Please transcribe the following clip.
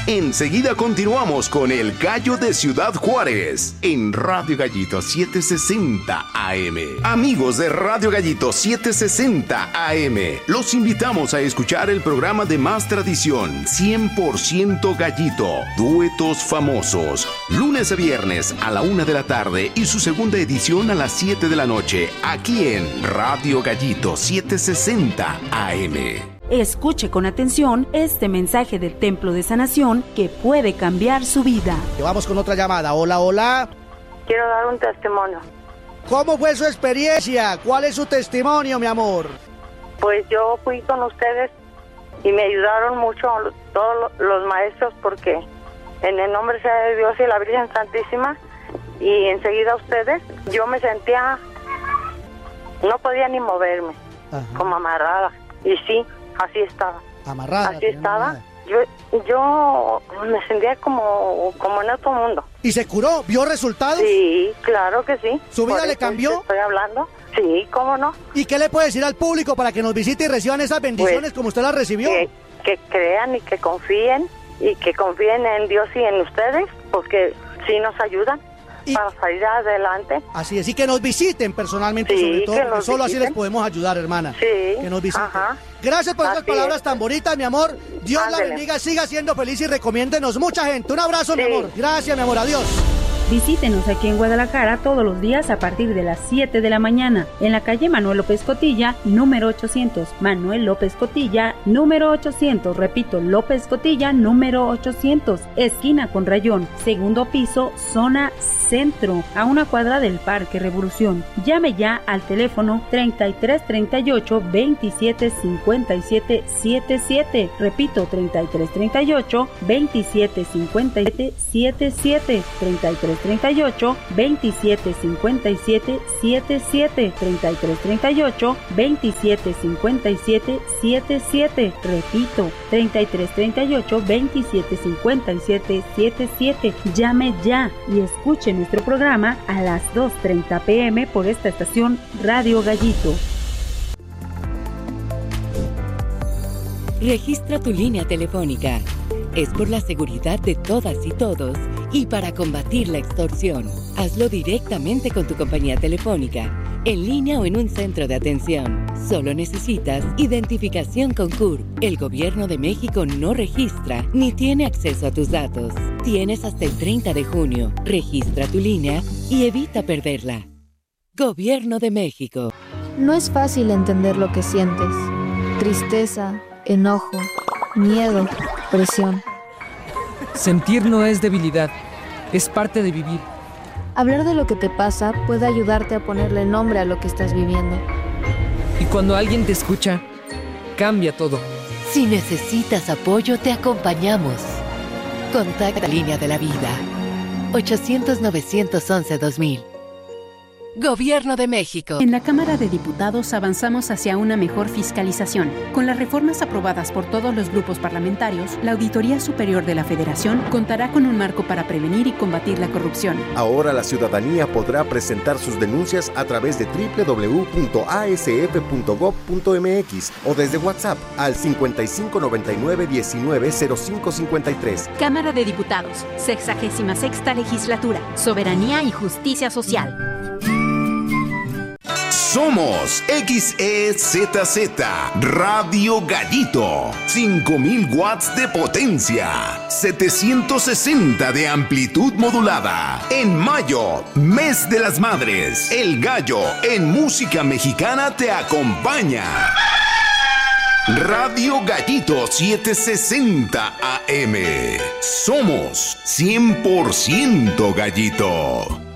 Enseguida continuamos con El Gallo de Ciudad Juárez en Radio Gallito 760 AM. Amigos de Radio Gallito 760 AM, los invitamos a escuchar el programa de más tradición, 100% Gallito, duetos famosos, lunes a viernes a la 1 de la tarde y su segunda edición a las 7 de la noche, aquí en Radio Gallito 760 AM. Escuche con atención este mensaje del Templo de Sanación que puede cambiar su vida. Vamos con otra llamada. Hola, hola. Quiero dar un testimonio. ¿Cómo fue su experiencia? ¿Cuál es su testimonio, mi amor? Pues yo fui con ustedes y me ayudaron mucho todos los maestros, porque en el nombre sea de Dios y la Virgen Santísima, y enseguida ustedes, yo me sentía, no podía ni moverme, como amarrada, y sí, así estaba. Amarrada. Así estaba. Yo me sentía como en otro mundo. ¿Y se curó? ¿Vio resultados? Sí, claro que sí. ¿Su vida le cambió? Estoy hablando. Sí, ¿cómo no? ¿Y qué le puede decir al público para que nos visite y reciban esas bendiciones pues, como usted las recibió? Que crean y que confíen en Dios y en ustedes, porque sí nos ayudan para salir adelante. Así es, y que nos visiten personalmente, sobre todo, porque solo así les podemos ayudar, hermana. Sí. Que nos visiten. Gracias por esas palabras tan bonitas, mi amor. Dios la bendiga, siga siendo feliz y recomiéndenos mucha gente. Un abrazo, mi amor. Gracias, mi amor. Adiós. Visítenos aquí en Guadalajara todos los días a partir de las 7 de la mañana en la calle Manuel López Cotilla, número 800. Manuel López Cotilla, número 800. Repito, López Cotilla, número 800. Esquina con Rayón, segundo piso, zona centro, a una cuadra del Parque Revolución. Llame ya al teléfono 3338 27 57 77. Repito, 3338 27 57 77. 3338 27 57 77. 3338 27 57 77. Repito, 3338 27 57 77. Llame ya y escuche nuestro programa a las 2:30 p.m. por esta estación Radio Gallito. Registra tu línea telefónica. Es por la seguridad de todas y todos y para combatir la extorsión. Hazlo directamente con tu compañía telefónica, en línea o en un centro de atención. Solo necesitas identificación con CURP. El Gobierno de México no registra ni tiene acceso a tus datos. Tienes hasta el 30 de junio. Registra tu línea y evita perderla. Gobierno de México. No es fácil entender lo que sientes. Tristeza, enojo, miedo, presión. Sentir no es debilidad, es parte de vivir. Hablar de lo que te pasa puede ayudarte a ponerle nombre a lo que estás viviendo. Y cuando alguien te escucha, cambia todo. Si necesitas apoyo, te acompañamos. Contacta Línea de la Vida. 800-911-2000. Gobierno de México. En la Cámara de Diputados avanzamos hacia una mejor fiscalización. Con las reformas aprobadas por todos los grupos parlamentarios, la Auditoría Superior de la Federación contará con un marco para prevenir y combatir la corrupción. Ahora la ciudadanía podrá presentar sus denuncias a través de www.asf.gov.mx o desde WhatsApp al 5599-190553. Cámara de Diputados, 66ª Legislatura, Soberanía y Justicia Social. Somos XEZZ Radio Gallito, 5000 watts de potencia, 760 de amplitud modulada. En mayo, mes de las madres, El Gallo en música mexicana te acompaña. Radio Gallito 760 AM. Somos 100% Gallito.